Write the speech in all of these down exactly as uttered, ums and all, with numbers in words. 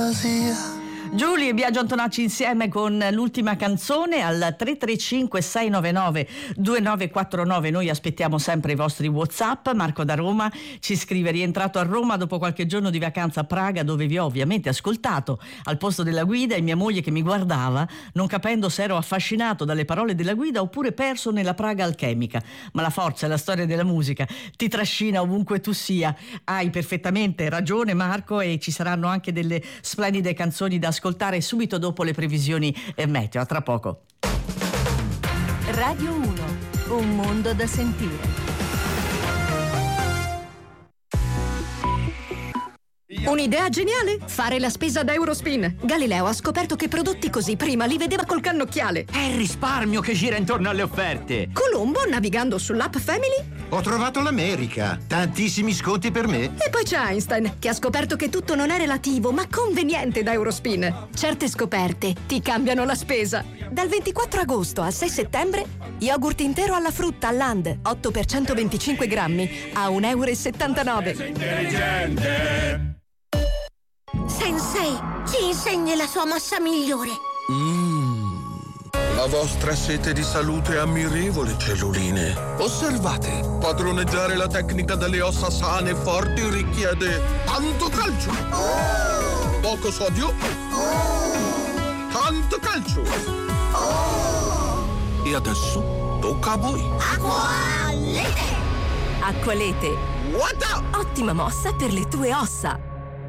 fantasia. Giulia e Biagio Antonacci insieme con l'ultima canzone al tre tre cinque sei nove nove due nove quattro nove. Noi aspettiamo sempre i vostri WhatsApp. Marco da Roma ci scrive: rientrato a Roma dopo qualche giorno di vacanza a Praga, dove vi ho ovviamente ascoltato al posto della guida, e mia moglie che mi guardava non capendo se ero affascinato dalle parole della guida oppure perso nella Praga alchemica. Ma la forza e la storia della musica ti trascina ovunque tu sia. Hai perfettamente ragione, Marco, e ci saranno anche delle splendide canzoni da ascoltare subito dopo le previsioni eh, meteo. A tra poco. Radio uno, un mondo da sentire. Un'idea geniale? Fare la spesa da Eurospin. Galileo ha scoperto che prodotti così prima li vedeva col cannocchiale. È il risparmio che gira intorno alle offerte. Colombo, navigando sull'app Family, ho trovato l'America. Tantissimi sconti per me. E poi c'è Einstein, che ha scoperto che tutto non è relativo, ma conveniente da Eurospin. Certe scoperte ti cambiano la spesa. Dal ventiquattro agosto al sei settembre, yogurt intero alla frutta Land, otto per centoventicinque grammi, a un euro e settantanove. Sei intelligente. Sensei, ci insegni la sua mossa migliore. Mmm, la vostra sete di salute è ammirevole, celluline. Osservate, padroneggiare la tecnica delle ossa sane e forti richiede tanto calcio, oh! Poco sodio, oh! Tanto calcio, oh! E adesso tocca a voi. Acqualete! Acqualete, what? Ottima mossa per le tue ossa.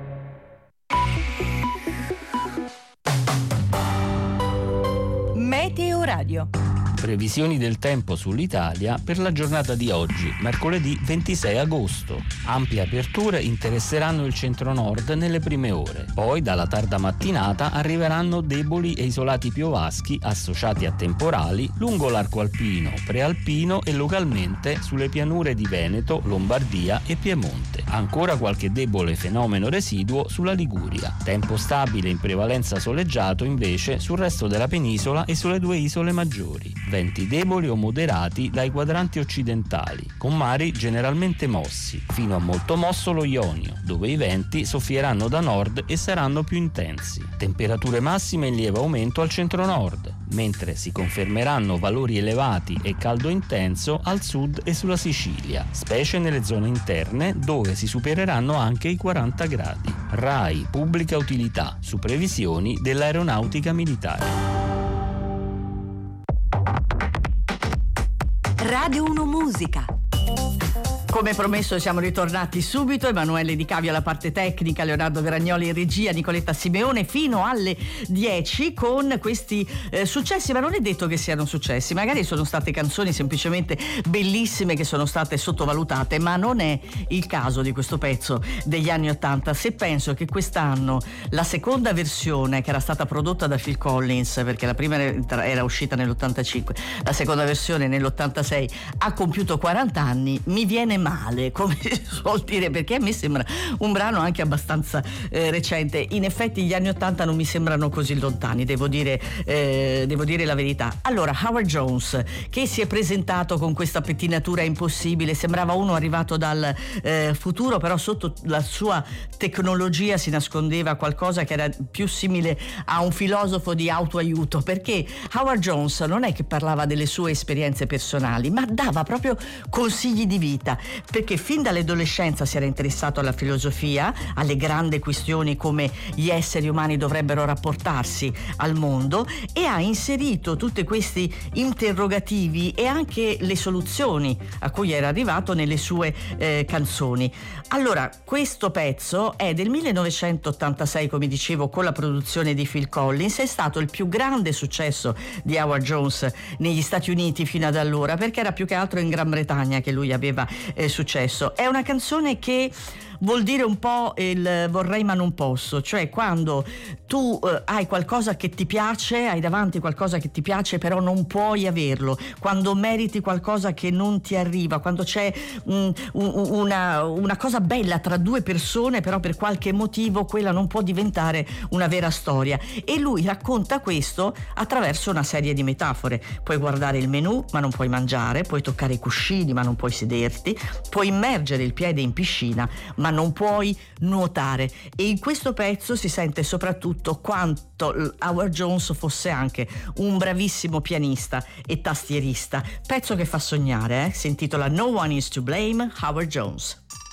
Meteo Radio. Previsioni del tempo sull'Italia per la giornata di oggi, mercoledì ventisei agosto. Ampie aperture interesseranno il centro-nord nelle prime ore. Poi, dalla tarda mattinata, arriveranno deboli e isolati piovaschi associati a temporali lungo l'arco alpino, prealpino e localmente sulle pianure di Veneto, Lombardia e Piemonte. Ancora qualche debole fenomeno residuo sulla Liguria. Tempo stabile in prevalenza soleggiato invece sul resto della penisola e sulle due isole maggiori. Venti deboli o moderati dai quadranti occidentali, con mari generalmente mossi, fino a molto mosso lo Ionio, dove i venti soffieranno da nord e saranno più intensi. Temperature massime in lieve aumento al centro-nord, mentre si confermeranno valori elevati e caldo intenso al sud e sulla Sicilia, specie nelle zone interne dove si supereranno anche i quaranta gradi. RAI Pubblica Utilità, su previsioni dell'Aeronautica Militare. Radio uno Musica. Come promesso siamo ritornati subito. Emanuele Di Cavio alla parte tecnica, Leonardo Veragnoli in regia, Nicoletta Simeone fino alle dieci con questi eh, successi, ma non è detto che siano successi, magari sono state canzoni semplicemente bellissime che sono state sottovalutate, ma non è il caso di questo pezzo degli anni ottanta. Se penso che quest'anno la seconda versione, che era stata prodotta da Phil Collins, perché la prima era uscita nell'ottantacinque, la seconda versione nell'ottantasei, ha compiuto quaranta anni, mi viene male, come si suol dire, perché a me sembra un brano anche abbastanza eh, recente. In effetti gli anni ottanta non mi sembrano così lontani, devo dire, eh, devo dire la verità. Allora, Howard Jones, che si è presentato con questa pettinatura impossibile, sembrava uno arrivato dal eh, futuro, però sotto la sua tecnologia si nascondeva qualcosa che era più simile a un filosofo di autoaiuto, perché Howard Jones non è che parlava delle sue esperienze personali, ma dava proprio consigli di vita, perché fin dall'adolescenza si era interessato alla filosofia, alle grandi questioni come gli esseri umani dovrebbero rapportarsi al mondo, e ha inserito tutti questi interrogativi e anche le soluzioni a cui era arrivato nelle sue eh, canzoni. Allora, questo pezzo è del millenovecentottantasei, come dicevo, con la produzione di Phil Collins. È stato il più grande successo di Howard Jones negli Stati Uniti fino ad allora, perché era più che altro in Gran Bretagna che lui aveva eh, successo. È una canzone che vuol dire un po' il vorrei ma non posso, cioè quando tu eh, hai qualcosa che ti piace, hai davanti qualcosa che ti piace però non puoi averlo, quando meriti qualcosa che non ti arriva, quando c'è um, una, una cosa bella tra due persone, però per qualche motivo quella non può diventare una vera storia. E lui racconta questo attraverso una serie di metafore. Puoi guardare il menù ma non puoi mangiare, puoi toccare i cuscini ma non puoi sederti, puoi immergere il piede in piscina ma ma non puoi nuotare. E in questo pezzo si sente soprattutto quanto Howard Jones fosse anche un bravissimo pianista e tastierista. Pezzo che fa sognare, eh? Si intitola No One Is to Blame, Howard Jones.